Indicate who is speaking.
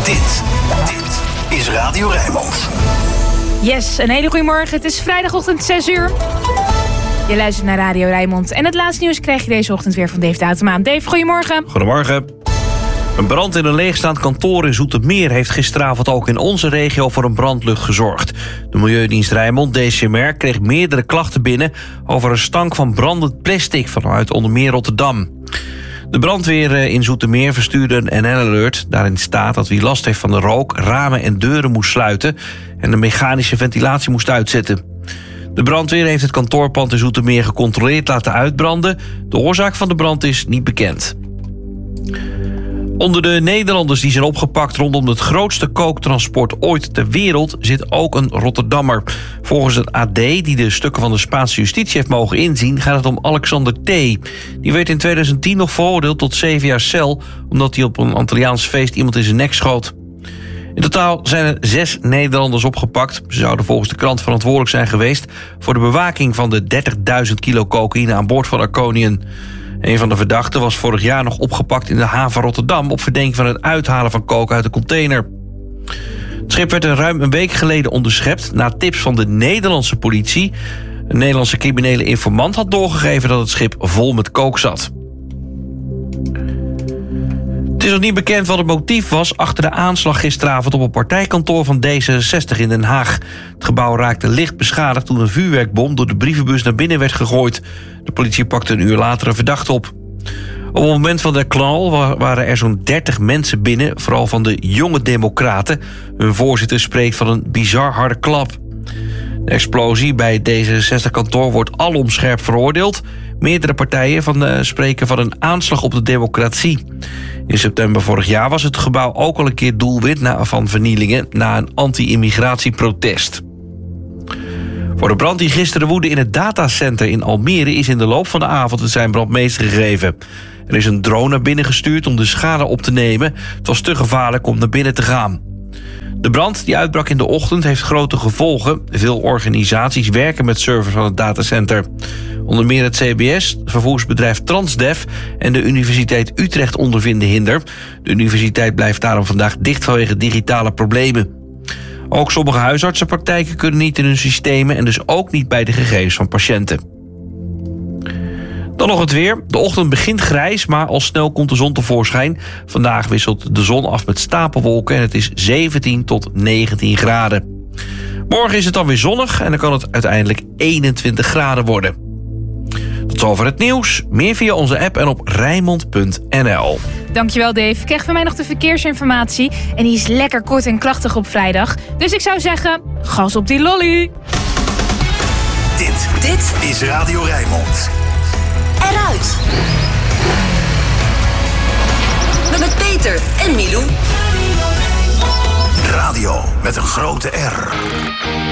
Speaker 1: Dit is Radio Rijnmond.
Speaker 2: Yes, een hele goede morgen. Het is vrijdagochtend 6 uur. Je luistert naar Radio Rijnmond. En het laatste nieuws krijg je deze ochtend weer van Dave de Automaan. Dave, goedemorgen.
Speaker 3: Goedemorgen. Een brand in een leegstaand kantoor in Zoetermeer heeft gisteravond ook in onze regio voor een brandlucht gezorgd. De Milieudienst Rijnmond, DCMR, kreeg meerdere klachten binnen over een stank van brandend plastic vanuit onder meer Rotterdam. De brandweer in Zoetermeer verstuurde een NL-alert. Daarin staat dat wie last heeft van de rook, ramen en deuren moest sluiten en de mechanische ventilatie moest uitzetten. De brandweer heeft het kantoorpand in Zoetermeer gecontroleerd laten uitbranden. De oorzaak van de brand is niet bekend. Onder de Nederlanders die zijn opgepakt rondom het grootste kooktransport ooit ter wereld zit ook een Rotterdammer. Volgens het AD, die de stukken van de Spaanse justitie heeft mogen inzien, gaat het om Alexander T. Die werd in 2010 nog veroordeeld tot 7 jaar cel, omdat hij op een Antilliaans feest iemand in zijn nek schoot. In totaal zijn er 6 Nederlanders opgepakt. Ze zouden volgens de krant verantwoordelijk zijn geweest voor de bewaking van de 30.000 kilo cocaïne aan boord van Arconian. Een van de verdachten was vorig jaar nog opgepakt in de haven Rotterdam op verdenking van het uithalen van coke uit de container. Het schip werd ruim een week geleden onderschept na tips van de Nederlandse politie. Een Nederlandse criminele informant had doorgegeven dat het schip vol met coke zat. Het is nog niet bekend wat het motief was achter de aanslag gisteravond op een partijkantoor van D66 in Den Haag. Het gebouw raakte licht beschadigd toen een vuurwerkbom door de brievenbus naar binnen werd gegooid. De politie pakte een uur later een verdachte op. Op het moment van de knal waren er zo'n 30 mensen binnen, vooral van de jonge democraten. Hun voorzitter spreekt van een bizar harde klap. De explosie bij het D66-kantoor wordt alom scherp veroordeeld. Meerdere partijen spreken van een aanslag op de democratie. In september vorig jaar was het gebouw ook al een keer doelwit van vernielingen na een anti-immigratieprotest. Voor de brand die gisteren woedde in het datacenter in Almere is in de loop van de avond het zijn brandmeester gegeven. Er is een drone naar binnen gestuurd om de schade op te nemen. Het was te gevaarlijk om naar binnen te gaan. De brand die uitbrak in de ochtend heeft grote gevolgen. Veel organisaties werken met servers van het datacenter. Onder meer het CBS, het vervoersbedrijf Transdev en de Universiteit Utrecht ondervinden hinder. De universiteit blijft daarom vandaag dicht vanwege digitale problemen. Ook sommige huisartsenpraktijken kunnen niet in hun systemen en dus ook niet bij de gegevens van patiënten. Dan nog het weer. De ochtend begint grijs, maar al snel komt de zon tevoorschijn. Vandaag wisselt de zon af met stapelwolken en het is 17 tot 19 graden. Morgen is het dan weer zonnig en dan kan het uiteindelijk 21 graden worden. Tot zover het nieuws. Meer via onze app en op Rijnmond.nl.
Speaker 2: Dankjewel Dave. Krijg van mij nog de verkeersinformatie. En die is lekker kort en krachtig op vrijdag. Dus ik zou zeggen, gas op die lolly.
Speaker 1: Dit is Radio Rijnmond.
Speaker 4: Eruit. Met Peter en Milou.
Speaker 1: Radio met een grote R.